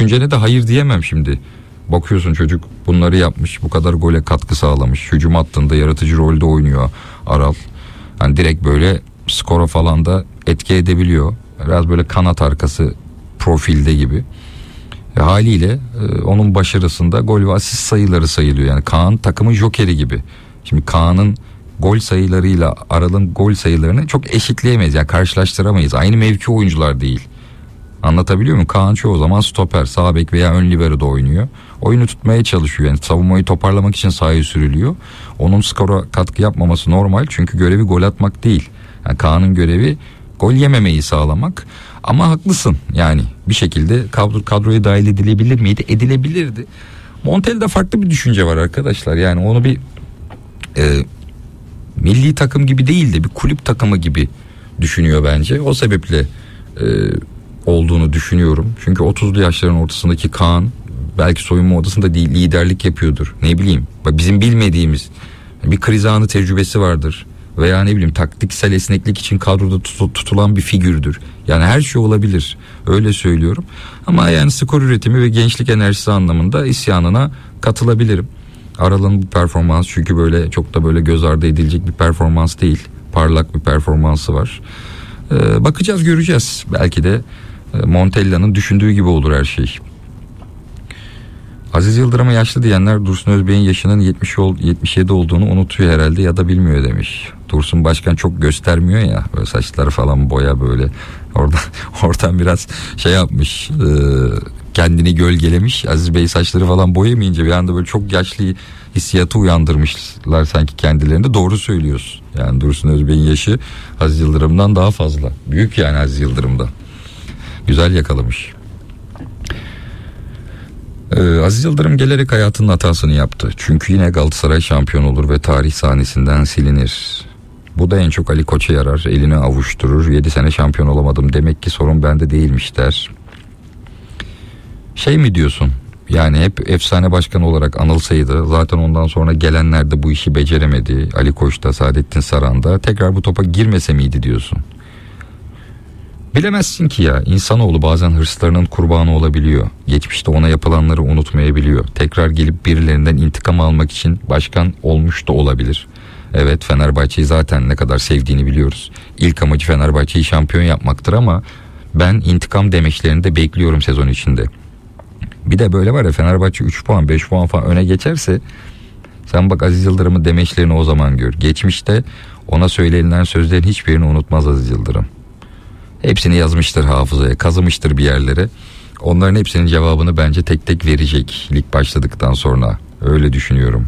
düşüncene de hayır diyemem şimdi. Bakıyorsun çocuk bunları yapmış, bu kadar gole katkı sağlamış, hücum hattında yaratıcı rolde oynuyor Aral. Yani direkt böyle skora falan da etki edebiliyor. Biraz böyle kanat arkası profilde gibi. Haliyle onun başarısında gol ve asist sayıları sayılıyor. Yani Kaan takımın jokeri gibi. Şimdi Kaan'ın gol sayılarıyla Aral'ın gol sayılarını çok eşitleyemeyiz. Yani karşılaştıramayız. Aynı mevki oyuncular değil. Anlatabiliyor muyum? Kaan çoğu zaman stoper, sağ bek veya ön libero'da oynuyor. Oyunu tutmaya çalışıyor. Yani savunmayı toparlamak için sahaya sürülüyor. Onun skora katkı yapmaması normal. Çünkü görevi gol atmak değil. Yani Kaan'ın görevi gol yememeyi sağlamak. Ama haklısın. Yani bir şekilde kadroya dahil edilebilir miydi? Edilebilirdi. Montella'da farklı bir düşünce var arkadaşlar. Yani onu bir milli takım gibi değil de bir kulüp takımı gibi düşünüyor bence. O sebeple olduğunu düşünüyorum. Çünkü 30'lu yaşların ortasındaki Kaan belki soyunma odasında liderlik yapıyordur. Ne bileyim. Bizim bilmediğimiz bir kriz anı tecrübesi vardır. Veya ne bileyim taktiksel esneklik için kadroda tutulan bir figürdür. Yani her şey olabilir. Öyle söylüyorum. Ama yani skor üretimi ve gençlik enerjisi anlamında isyanına katılabilirim. Aral'ın bu performans çünkü böyle çok da böyle göz ardı edilecek bir performans değil. Parlak bir performansı var. Bakacağız, göreceğiz. Belki de Montella'nın düşündüğü gibi olur her şey. Aziz Yıldırım'a yaşlı diyenler Dursun Özbey'in yaşının 77 olduğunu unutuyor herhalde ya da bilmiyor demiş. Dursun Başkan çok göstermiyor ya, böyle saçları falan boya böyle oradan biraz şey yapmış, kendini gölgelemiş. Aziz Bey saçları falan boyamayınca bir anda böyle çok yaşlı hissiyatı uyandırmışlar sanki kendilerinde. Doğru söylüyorsun. Yani Dursun Özbey'in yaşı Aziz Yıldırım'dan daha fazla. Büyük yani Aziz Yıldırım'dan. Güzel yakalamış. Aziz Yıldırım gelerek hayatının hatasını yaptı. Çünkü yine Galatasaray şampiyon olur ve tarih sahnesinden silinir. Bu da en çok Ali Koç'a yarar. Elini avuşturur. 7 sene şampiyon olamadım. Demek ki sorun bende değilmiş der. Şey mi diyorsun? Yani hep efsane başkan olarak anılsaydı, zaten ondan sonra gelenler de bu işi beceremedi. Ali Koç'ta, Saadettin Saran'da tekrar bu topa girmese miydi diyorsun? Bilemezsin ki ya, insanoğlu bazen hırslarının kurbanı olabiliyor. Geçmişte ona yapılanları unutmayabiliyor. Tekrar gelip birilerinden intikam almak için başkan olmuş da olabilir. Evet, Fenerbahçe'yi zaten ne kadar sevdiğini biliyoruz. İlk amacı Fenerbahçe'yi şampiyon yapmaktır ama ben intikam demeçlerini de bekliyorum sezon içinde. Bir de böyle var ya, Fenerbahçe 3 puan 5 puan falan öne geçerse sen bak Aziz Yıldırım'ın demeçlerini o zaman gör. Geçmişte ona söylenilen sözlerin hiçbirini unutmaz Aziz Yıldırım. Hepsini yazmıştır hafızaya, kazımıştır bir yerlere. Onların hepsinin cevabını bence tek tek verecek lig başladıktan sonra. Öyle düşünüyorum.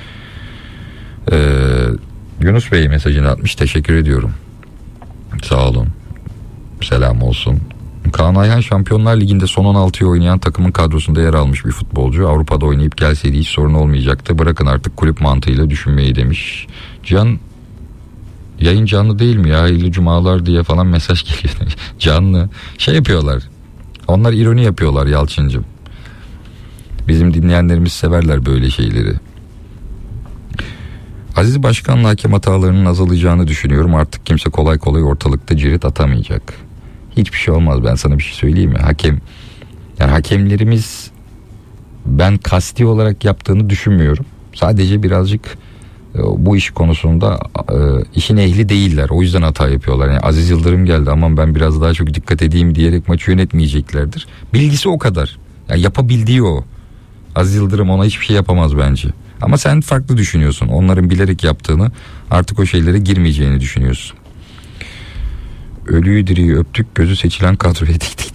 Yunus Bey mesajını atmış. Teşekkür ediyorum. Sağ olun. Selam olsun. Kaan Ayhan Şampiyonlar Ligi'nde son 16'yı oynayan takımın kadrosunda yer almış bir futbolcu. Avrupa'da oynayıp gelseydi hiç sorun olmayacaktı. Bırakın artık kulüp mantığıyla düşünmeyi demiş. Can, yayın canlı değil mi ya? Hayırlı cumalar diye falan mesaj geliyor. Canlı. Şey yapıyorlar. Onlar ironi yapıyorlar Yalçıncığım. Bizim dinleyenlerimiz severler böyle şeyleri. Aziz Başkan'la hakem hatalarının azalacağını düşünüyorum. Artık kimse kolay kolay ortalıkta cirit atamayacak. Hiçbir şey olmaz, ben sana bir şey söyleyeyim mi? Yani hakemlerimiz ben kasti olarak yaptığını düşünmüyorum. Sadece birazcık bu iş konusunda işin ehli değiller. O yüzden hata yapıyorlar. Yani Aziz Yıldırım geldi, aman ben biraz daha çok dikkat edeyim diyerek maçı yönetmeyeceklerdir. Bilgisi o kadar. Yani yapabildiği o. Aziz Yıldırım ona hiçbir şey yapamaz bence. Ama sen farklı düşünüyorsun. Onların bilerek yaptığını, artık o şeylere girmeyeceğini düşünüyorsun. Ölüyü diriyi öptük, gözü seçilen kadroya diktik.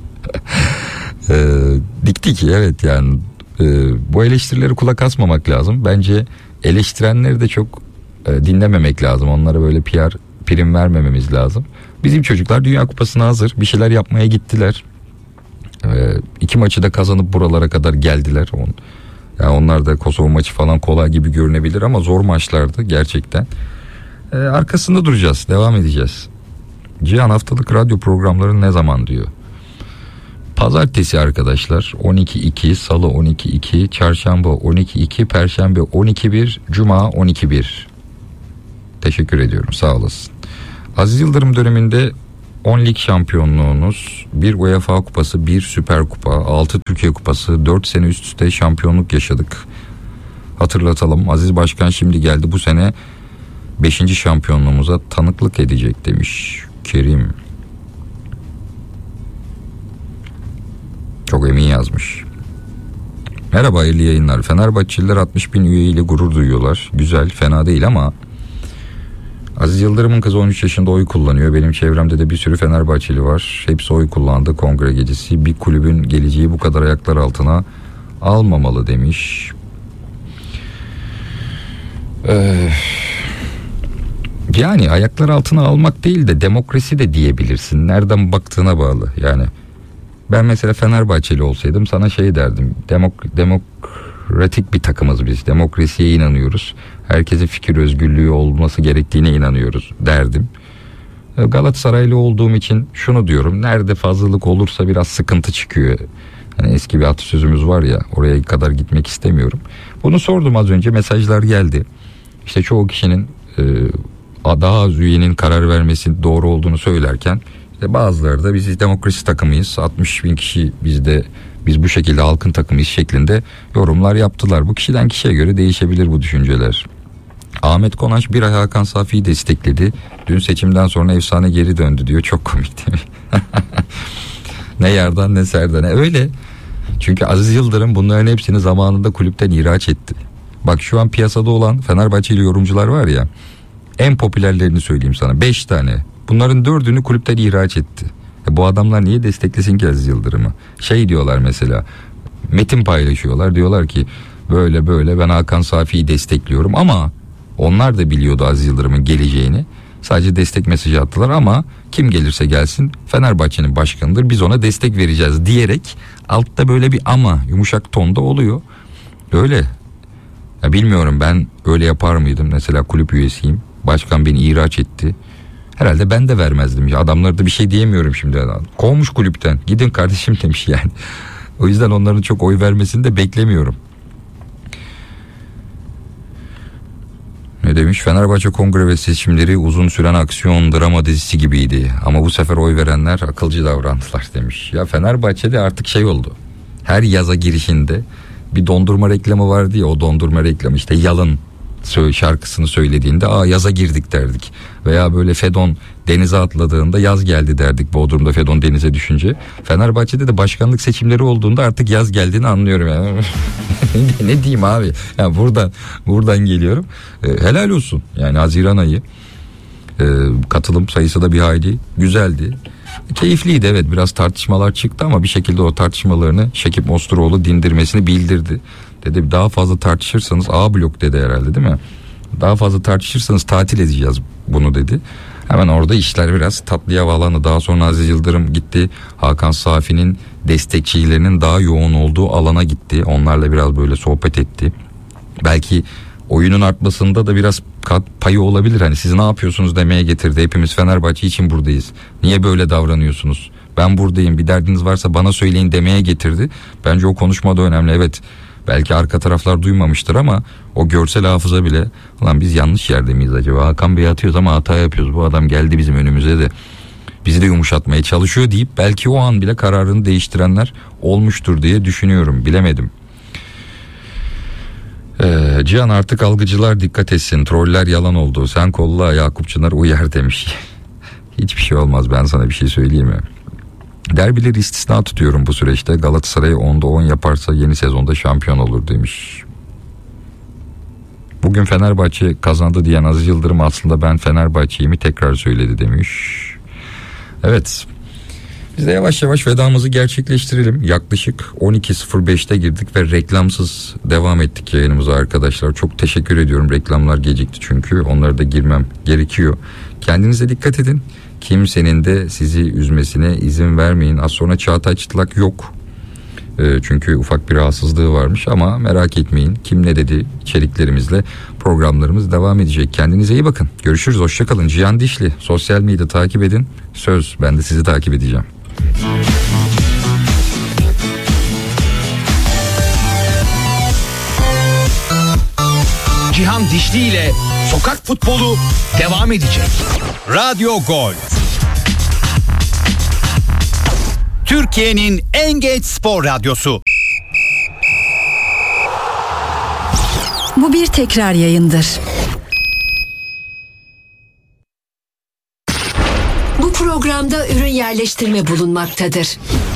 Diktik evet yani. Bu eleştirileri kulak asmamak lazım. Bence eleştirenleri de çok dinlememek lazım. Onlara böyle prim vermememiz lazım. Bizim çocuklar Dünya Kupası'na hazır. Bir şeyler yapmaya gittiler. 2 maçı da kazanıp buralara kadar geldiler. Yani onlar da Kosova maçı falan kolay gibi görünebilir ama zor maçlardı gerçekten. Arkasında duracağız, devam edeceğiz. Cihan, haftalık radyo programları ne zaman diyor. Pazartesi arkadaşlar 12.2, Salı 12.2, Çarşamba 12.2, Perşembe 12.1, Cuma 12.1. Teşekkür ediyorum, sağ olasın. Aziz Yıldırım döneminde 10 lig şampiyonluğunuz, 1 UEFA kupası, 1 Süper Kupa, 6 Türkiye Kupası, 4 sene üst üste şampiyonluk yaşadık. Hatırlatalım, Aziz Başkan şimdi geldi, bu sene 5. şampiyonluğumuza tanıklık edecek demiş Kerim. Çok emin yazmış. Merhaba, hayırlı yayınlar. Fenerbahçeliler 60 bin üyeyle gurur duyuyorlar. Güzel, fena değil ama Aziz Yıldırım'ın kızı 13 yaşında oy kullanıyor. Benim çevremde de bir sürü Fenerbahçeli var. Hepsi oy kullandı kongre gecesi. Bir kulübün geleceği bu kadar ayaklar altına almamalı demiş. Yani ayaklar altına almak değil de demokrasi de diyebilirsin. Nereden baktığına bağlı. Yani ben mesela Fenerbahçeli olsaydım sana şey derdim. Demokratik bir takımız biz. Demokrasiye inanıyoruz. Herkesin fikir özgürlüğü olması gerektiğine inanıyoruz derdim. Galatasaraylı olduğum için şunu diyorum. Nerede fazlalık olursa biraz sıkıntı çıkıyor. Hani eski bir atasözümüz var ya, oraya kadar gitmek istemiyorum. Bunu sordum az önce, mesajlar geldi. İşte çoğu kişinin daha az üyenin karar vermesi doğru olduğunu söylerken bazıları da biz demokrasi takımıyız, 60 bin kişi biz bu şekilde halkın takımıyız şeklinde yorumlar yaptılar. Bu kişiden kişiye göre değişebilir bu düşünceler. Ahmet Konaş bir ay Hakan Safi'yi destekledi. Dün seçimden sonra efsane geri döndü diyor. Çok komik değil mi? Ne yerden ne serden. Öyle. Çünkü Aziz Yıldırım bunların hepsini zamanında kulüpten ihraç etti. Bak şu an piyasada olan Fenerbahçeli yorumcular var ya, en popülerlerini söyleyeyim sana, 5 tane. Bunların 4'ünü kulüpten ihraç etti. Bu adamlar niye desteklesin ki Aziz Yıldırım'ı? Şey diyorlar mesela, metin paylaşıyorlar, diyorlar ki böyle böyle ben Hakan Safi'yi destekliyorum, ama onlar da biliyordu Aziz Yıldırım'ın geleceğini. Sadece destek mesajı attılar, ama kim gelirse gelsin Fenerbahçe'nin başkanıdır, biz ona destek vereceğiz diyerek altta böyle bir ama yumuşak tonda oluyor. Öyle. Ya bilmiyorum, ben öyle yapar mıydım? Mesela kulüp üyesiyim, başkan beni ihraç etti. Herhalde ben de vermezdim ya. Adamlara da bir şey diyemiyorum şimdi. Kovmuş kulüpten. Gidin kardeşim demiş yani. O yüzden onların çok oy vermesini de beklemiyorum. Ne demiş? Fenerbahçe kongre ve seçimleri uzun süren aksiyon drama dizisi gibiydi. Ama bu sefer oy verenler akılcı davrandılar demiş. Ya Fenerbahçe'de artık şey oldu. Her yaza girişinde bir dondurma reklamı vardı ya, o dondurma reklamı işte Yalın şarkısını söylediğinde yaza girdik derdik. Veya böyle Fedon denize atladığında yaz geldi derdik, Bodrum'da Fedon denize düşünce. Fenerbahçe'de de başkanlık seçimleri olduğunda artık yaz geldiğini anlıyorum yani. Ne diyeyim abi, yani buradan geliyorum. Helal olsun yani, Haziran ayı katılım sayısı da bir hayli güzeldi. Keyifliydi, evet, biraz tartışmalar çıktı ama bir şekilde o tartışmalarını Şekip Mosturoğlu dindirmesini bildirdi. Dedi daha fazla tartışırsanız, A blok dedi herhalde değil mi? Daha fazla tartışırsanız tatil edeceğiz bunu dedi. Hemen orada işler biraz tatlıya bağlandı. Daha sonra Aziz Yıldırım gitti, Hakan Safi'nin destekçilerinin daha yoğun olduğu alana gitti. Onlarla biraz böyle sohbet etti. Belki oyunun artmasında da biraz payı olabilir. Hani siz ne yapıyorsunuz demeye getirdi. Hepimiz Fenerbahçe için buradayız. Niye böyle davranıyorsunuz? Ben buradayım, bir derdiniz varsa bana söyleyin demeye getirdi. Bence o konuşma da önemli. Evet, belki arka taraflar duymamıştır ama o görsel hafıza bile, lan biz yanlış yerde miyiz acaba? Hakan Bey atıyoruz ama hata yapıyoruz. Bu adam geldi bizim önümüze de bizi de yumuşatmaya çalışıyor deyip belki o an bile kararını değiştirenler olmuştur diye düşünüyorum. Bilemedim. Cihan, artık algıcılar dikkat etsin. Troller yalan oldu. Sen kolla, Yakup Çınar uyar demiş. Hiçbir şey olmaz, ben sana bir şey söyleyeyim mi? Derbileri istisna tutuyorum bu süreçte. Galatasaray 10'da 10 yaparsa yeni sezonda şampiyon olur demiş. Bugün Fenerbahçe kazandı diyen Aziz Yıldırım aslında ben Fenerbahçe'yimi tekrar söyledi demiş. Evet. Biz de yavaş yavaş vedamızı gerçekleştirelim. Yaklaşık 12.05'te girdik ve reklamsız devam ettik yayınımıza arkadaşlar. Çok teşekkür ediyorum. Reklamlar gecikti çünkü. Onlara da girmem gerekiyor. Kendinize dikkat edin. Kimsenin de sizi üzmesine izin vermeyin. Az sonra Çağatay Çıtlak yok. Çünkü ufak bir rahatsızlığı varmış ama merak etmeyin. Kim ne dedi içeriklerimizle programlarımız devam edecek. Kendinize iyi bakın. Görüşürüz. Hoşçakalın. Cihan Dişli. Sosyal medya takip edin. Söz, ben de sizi takip edeceğim. Cihan Dişli ile Sokak Futbolu devam edecek. Radyo Gol. Türkiye'nin en genç spor radyosu. Bu bir tekrar yayındır. Bu programda ürün yerleştirme bulunmaktadır.